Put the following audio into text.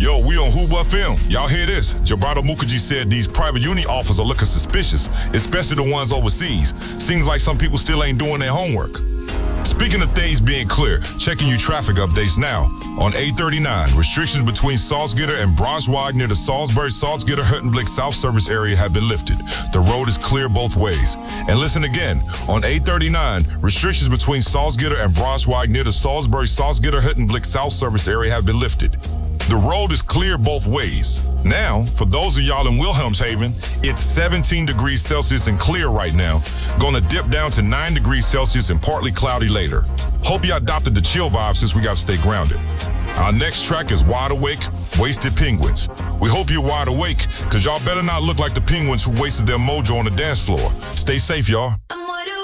Yo, we on Who What Film. Y'all hear this? Jabrado Mukherjee said these private uni offers are looking suspicious, especially the ones overseas. Seems like some people still ain't doing their homework. Speaking of things being clear, checking your traffic updates now. On A39, restrictions between Salzgitter and Braunschweig near the Salzburg-Salzgitter-Huttenblick South Service area have been lifted. The road is clear both ways. And listen again, on A39, restrictions between Salzgitter and Braunschweig near the Salzburg-Salzgitter-Huttenblick South Service area have been lifted. The road is clear both ways. Now, for those of y'all in Wilhelmshaven, it's 17 degrees Celsius and clear right now. Gonna dip down to 9 degrees Celsius and partly cloudy later. Hope you adopted the chill vibe since we gotta stay grounded. Our next track is Wide Awake, Wasted Penguins. We hope you're wide awake, cause y'all better not look like the penguins who wasted their mojo on the dance floor. Stay safe, y'all.